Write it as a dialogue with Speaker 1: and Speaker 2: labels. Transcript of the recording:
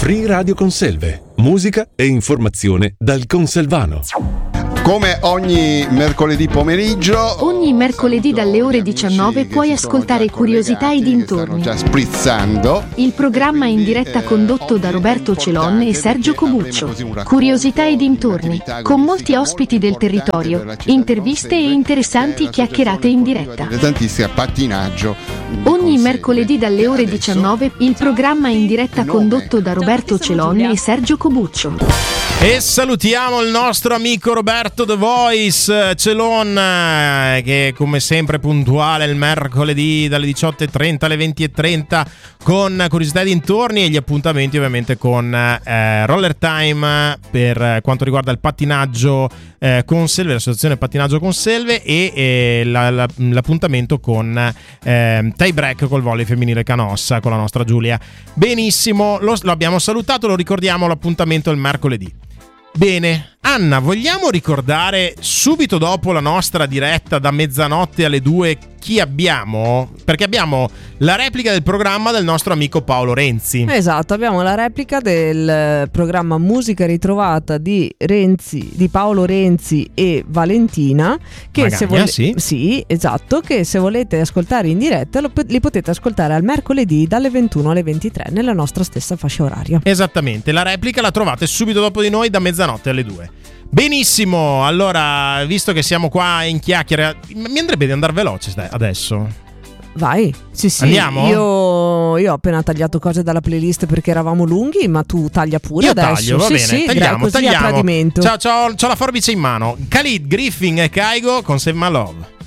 Speaker 1: Free Radio Conselve, musica e informazione dal Conselvano.
Speaker 2: Come ogni mercoledì pomeriggio,
Speaker 3: Ogni mercoledì dalle ore 19 puoi ascoltare Curiosità e dintorni.
Speaker 2: Stanno già sprizzando.
Speaker 3: Il programma in diretta condotto da Roberto Celon e Sergio Cobuccio. Curiosità e dintorni, con molti ospiti del territorio, interviste e interessanti chiacchierate in diretta.
Speaker 2: Tantissimo pattinaggio.
Speaker 3: Ogni mercoledì dalle ore 19 il programma in diretta condotto da Roberto Celon e Sergio Cobuccio.
Speaker 4: E salutiamo il nostro amico Roberto The Voice Celon, che come sempre puntuale il mercoledì dalle 18:30 alle 20:30 con Curiosità e dintorni, e gli appuntamenti ovviamente con Roller Time per quanto riguarda il pattinaggio Conselve, l'associazione Pattinaggio Conselve, e l'appuntamento con Tie Break col volley femminile Canossa con la nostra Giulia. Benissimo, lo abbiamo salutato, lo ricordiamo, l'appuntamento il mercoledì. Bene, Anna, vogliamo ricordare subito dopo la nostra diretta da mezzanotte alle 2 chi abbiamo? Perché abbiamo la replica del programma del nostro amico Paolo Renzi.
Speaker 5: Esatto, abbiamo la replica del programma Musica Ritrovata di Paolo Renzi e Valentina, che
Speaker 4: Magagna,
Speaker 5: sì, esatto, che se volete ascoltare in diretta li potete ascoltare al mercoledì dalle 21 alle 23 nella nostra stessa fascia oraria.
Speaker 4: Esattamente, la replica la trovate subito dopo di noi da mezzanotte alle 2. Benissimo, allora, visto che siamo qua in chiacchiere, mi andrebbe di andare veloce adesso.
Speaker 5: Vai, sì,
Speaker 4: andiamo?
Speaker 5: Io ho appena tagliato cose dalla playlist perché eravamo lunghi, ma tu taglia pure.
Speaker 4: Io
Speaker 5: adesso.
Speaker 4: taglio, va bene, tagliamo.
Speaker 5: A tradimento.
Speaker 4: C'ho la forbice in mano. Khalid, Griffin e Kaigo con Save My Love.